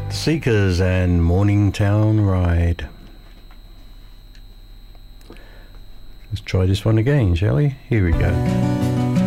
Seekers and Morningtown Ride. Let's try this one again, shall we? Here we go.